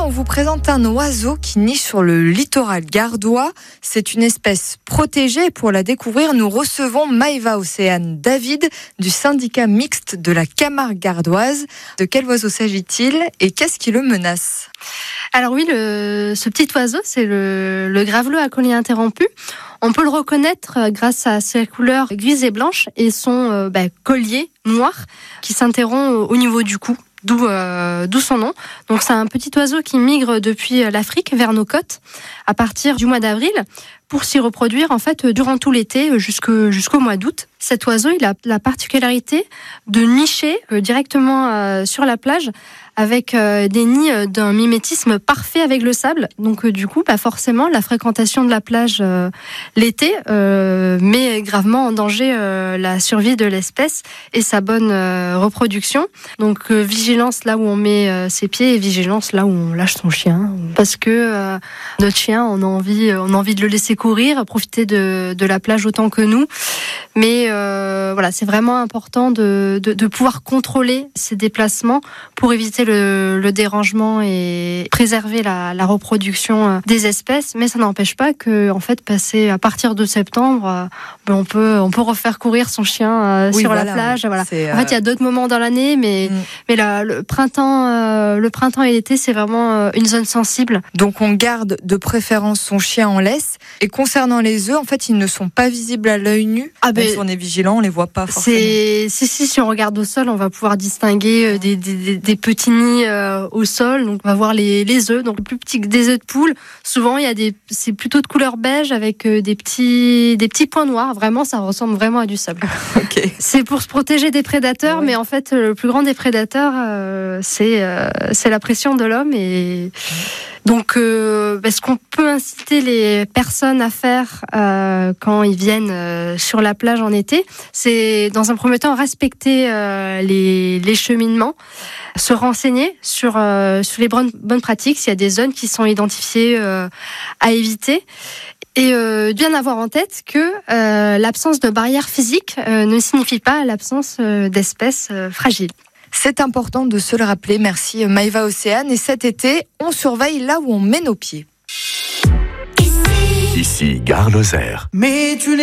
on vous présente un oiseau qui niche sur le littoral gardois. C'est une espèce protégée. Pour la découvrir, nous recevons Maëva Océane David du syndicat mixte de la Camargue gardoise. De quel oiseau s'agit-il et qu'est-ce qui le menace ? Alors oui, ce petit oiseau, c'est le gravelot à collier interrompu. On peut le reconnaître grâce à ses couleurs grises et blanches et son collier noir qui s'interrompt au niveau du cou. D'où son nom. Donc c'est un petit oiseau qui migre depuis l'Afrique vers nos côtes à partir du mois d'avril pour s'y reproduire en fait durant tout l'été jusqu'au mois d'août. Cet oiseau, il a la particularité de nicher directement sur la plage avec des nids d'un mimétisme parfait avec le sable. Donc du coup, forcément, la fréquentation de la plage l'été met gravement en danger la survie de l'espèce et sa bonne reproduction. Donc vigilance là où on met ses pieds et vigilance là où on lâche son chien. Parce que notre chien, on a envie de le laisser courir, profiter de la plage autant que nous. Mais voilà, c'est vraiment important de pouvoir contrôler ces déplacements pour éviter le dérangement et préserver la reproduction des espèces. Mais ça n'empêche pas que, en fait, passer à partir de septembre, on peut refaire courir son chien sur la plage. Voilà. En fait, il y a d'autres moments dans l'année, mais le printemps et l'été, c'est vraiment une zone sensible. Donc, on garde de préférence son chien en laisse. Et concernant les œufs, en fait, ils ne sont pas visibles à l'œil nu. Même si on est vigilant, on les voit pas forcément. Si on regarde au sol, on va pouvoir distinguer des petits nids au sol. Donc, on va voir les œufs. Donc, plus petits que des œufs de poule. Souvent, c'est plutôt de couleur beige avec des petits points noirs. Vraiment, ça ressemble vraiment à du sable. Okay. C'est pour se protéger des prédateurs, mais en fait, le plus grand des prédateurs, c'est la pression de l'homme et donc, ce qu'on peut inciter les personnes à faire quand ils viennent sur la plage en été, c'est dans un premier temps respecter les cheminements, se renseigner sur les bonnes pratiques, s'il y a des zones qui sont identifiées à éviter. Et bien avoir en tête que l'absence de barrières physiques ne signifie pas l'absence d'espèces fragiles. C'est important de se le rappeler. Merci Maëva Océane. Et cet été, on surveille là où on met nos pieds. Ici, Gare Lozère. Mais tu